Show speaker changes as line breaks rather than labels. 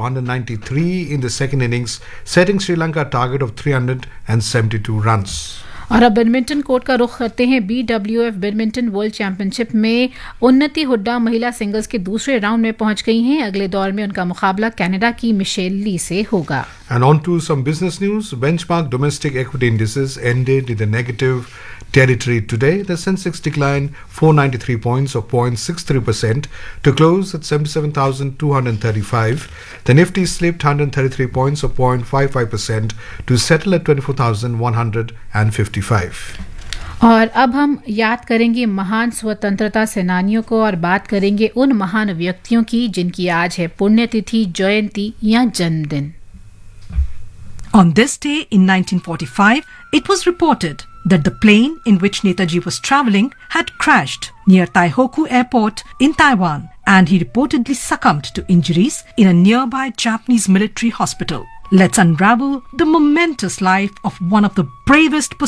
193 in the second innings, setting Sri Lanka a target of 372 runs.
और अब badminton court का रुख करते हैं। BWF बैडमिंटन वर्ल्ड चैंपियनशिप में उन्नति हुड्डा महिला सिंगल्स के दूसरे राउंड में पहुंच गई हैं। अगले दौर में उनका मुकाबला कनाडा की मिशेल ली से होगा।
And on to some business news. Benchmark domestic equity indices ended in the negative territory today. The Sensex declined 493 points or 0.63% to close at 77,235. The Nifty slipped 133 points or 0.55% to settle at 24,155.
और अब हम याद करेंगे महान स्वतंत्रता सेनानियों को और बात करेंगे उन महान व्यक्तियों की जिनकी आज है पुण्यतिथि, जयंती या जन्मदिन।
On this day in 1945, it was reported that the plane in which Netaji was travelling had crashed near Taihoku Airport in Taiwan, and he reportedly succumbed to injuries in a nearby Japanese military hospital. Let's unravel the momentous life of one of the bravest